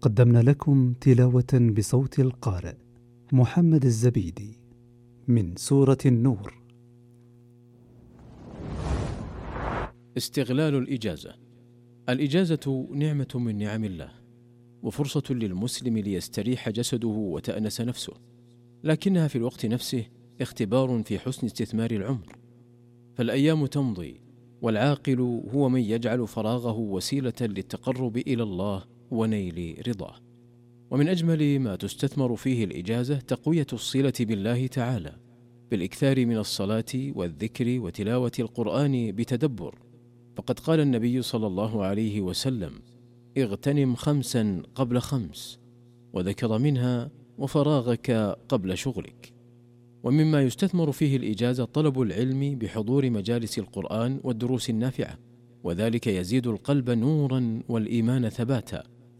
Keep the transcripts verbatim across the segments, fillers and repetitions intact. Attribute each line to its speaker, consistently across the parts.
Speaker 1: قدمنا لكم تلاوة بصوت القارئ محمد الزبيدي من سورة النور.
Speaker 2: استغلال الإجازة. الإجازة نعمة من نعم الله، وفرصة للمسلم ليستريح جسده وتأنس نفسه، لكنها في الوقت نفسه اختبار في حسن استثمار العمر. فالأيام تمضي، والعاقل هو من يجعل فراغه وسيلة للتقرب إلى الله ونيل رضاه. ومن أجمل ما تستثمر فيه الإجازة تقوية الصلة بالله تعالى، بالإكثار من الصلاة والذكر وتلاوة القرآن بتدبر. فقد قال النبي صلى الله عليه وسلم: اغتنم خمسا قبل خمس، وذكر منها وفراغك قبل شغلك. ومما يستثمر فيه الإجازة طلب العلم بحضور مجالس القرآن والدروس النافعة، وذلك يزيد القلب نورا والإيمان ثباتا.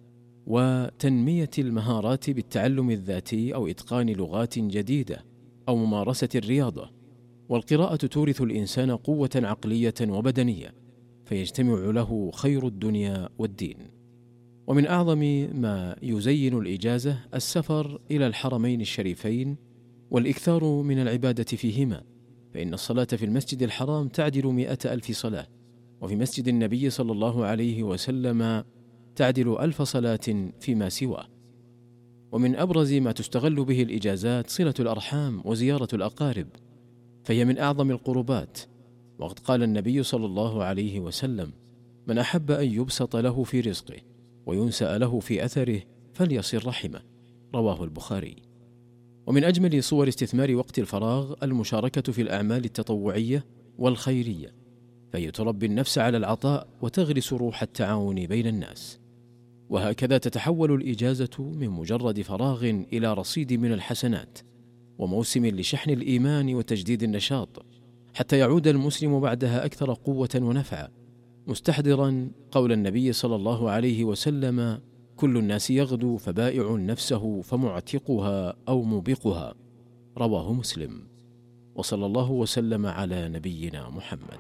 Speaker 2: وتنمية المهارات بالتعلم الذاتي أو إتقان لغات جديدة أو ممارسة الرياضة. والقراءة تورث الإنسان قوة عقلية وبدنية، فيجتمع له خير الدنيا والدين. ومن أعظم ما يزين الإجازة السفر إلى الحرمين الشريفين والإكثار من العبادة فيهما، فإن الصلاة في المسجد الحرام تعدل مئة ألف صلاة، وفي مسجد النبي صلى الله عليه وسلم تعدل ألف صلاة فيما سواه. ومن أبرز ما تستغل به الإجازات صلة الأرحام وزيارة الأقارب، فهي من أعظم القربات. وقد قال النبي صلى الله عليه وسلم: من أحب أن يبسط له في رزقه وينسأ له في أثره فليصل رحمه، رواه البخاري. ومن أجمل صور استثمار وقت الفراغ المشاركة في الأعمال التطوعية والخيرية، فهي تربي النفس على العطاء وتغرس روح التعاون بين الناس. وهكذا تتحول الإجازة من مجرد فراغ إلى رصيد من الحسنات وموسم لشحن الإيمان وتجديد النشاط، حتى يعود المسلم بعدها أكثر قوة ونفعا، مستحضرا قول النبي صلى الله عليه وسلم: كل الناس يغدو فبائع نفسه فمعتقها أو موبقها، رواه مسلم. وصلى الله وسلم على نبينا محمد.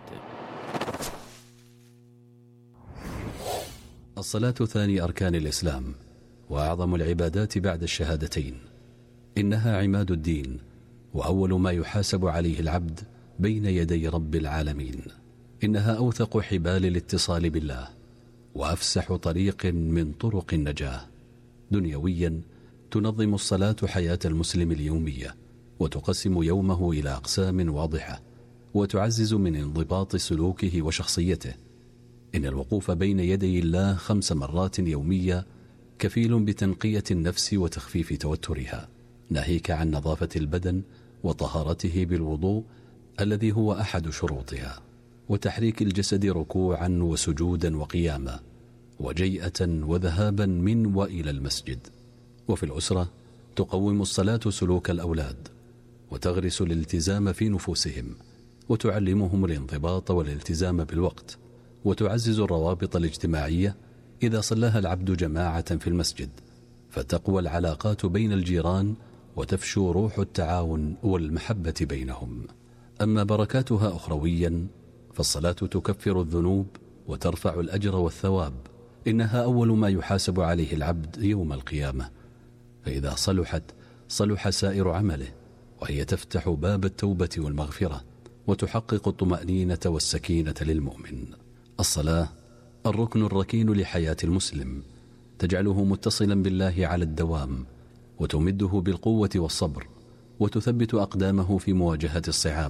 Speaker 3: الصلاة ثاني أركان الإسلام وأعظم العبادات بعد الشهادتين، إنها عماد الدين وأول ما يحاسب عليه العبد بين يدي رب العالمين. إنها أوثق حبال الاتصال بالله وأفسح طريق من طرق النجاة. دنيويا تنظم الصلاة حياة المسلم اليومية، وتقسم يومه إلى أقسام واضحة، وتعزز من انضباط سلوكه وشخصيته. إن الوقوف بين يدي الله خمس مرات يومية كفيل بتنقية النفس وتخفيف توترها، ناهيك عن نظافة البدن وطهارته بالوضوء الذي هو أحد شروطها، وتحريك الجسد ركوعا وسجودا وقياما، وجيئة وذهابا من وإلى المسجد. وفي الأسرة تقوم الصلاة سلوك الأولاد، وتغرس الالتزام في نفوسهم، وتعلمهم الانضباط والالتزام بالوقت، وتعزز الروابط الاجتماعية إذا صلاها العبد جماعة في المسجد، فتقوى العلاقات بين الجيران وتفشو روح التعاون والمحبة بينهم. أما بركاتها أخرويا فالصلاة تكفر الذنوب وترفع الأجر والثواب. إنها أول ما يحاسب عليه العبد يوم القيامة، فإذا صلحت صلح سائر عمله، وهي تفتح باب التوبة والمغفرة، وتحقق الطمأنينة والسكينة للمؤمن. الصلاة الركن الركين لحياة المسلم، تجعله متصلا بالله على الدوام، وتمده بالقوة والصبر، وتثبت أقدامه في مواجهة الصعاب،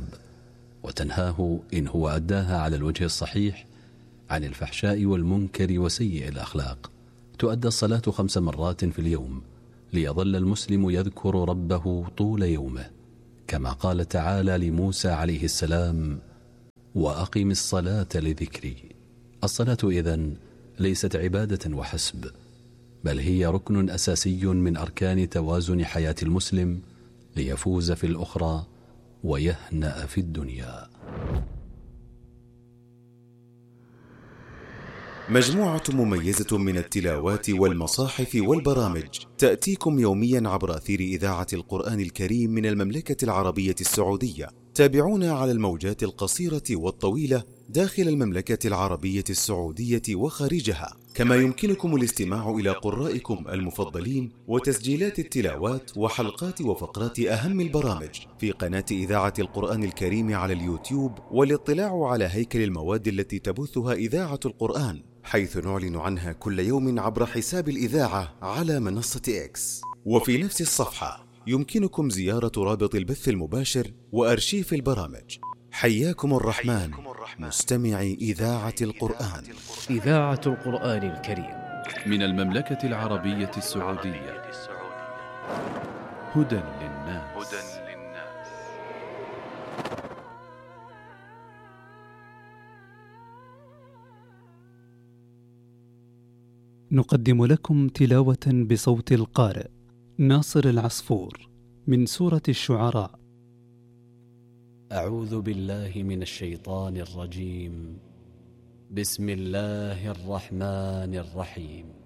Speaker 3: وتنهاه إن هو أداها على الوجه الصحيح عن الفحشاء والمنكر وسيء الأخلاق. تؤدى الصلاة خمس مرات في اليوم ليظل المسلم يذكر ربه طول يومه، كما قال تعالى لموسى عليه السلام: وأقم الصلاة لذكري. الصلاة إذن ليست عبادة وحسب، بل هي ركن أساسي من أركان توازن حياة المسلم ليفوز في الأخرى ويهنأ في الدنيا.
Speaker 4: مجموعة مميزة من التلاوات والمصاحف والبرامج تأتيكم يوميا عبر أثير إذاعة القرآن الكريم من المملكة العربية السعودية. تابعونا على الموجات القصيرة والطويلة داخل المملكة العربية السعودية وخارجها. كما يمكنكم الاستماع إلى قرائكم المفضلين وتسجيلات التلاوات وحلقات وفقرات أهم البرامج في قناة إذاعة القرآن الكريم على اليوتيوب، والاطلاع على هيكل المواد التي تبثها إذاعة القرآن، حيث نعلن عنها كل يوم عبر حساب الإذاعة على منصة إكس. وفي نفس الصفحة يمكنكم زيارة رابط البث المباشر وأرشيف البرامج. حياكم الرحمن مستمعي إذاعة القرآن.
Speaker 2: إذاعة القرآن الكريم
Speaker 3: من المملكة العربية السعودية. هدى للناس.
Speaker 1: نقدم لكم تلاوة بصوت القارئ ناصر العصفور من سورة الشعراء.
Speaker 3: أعوذ بالله من الشيطان الرجيم. بسم الله الرحمن الرحيم.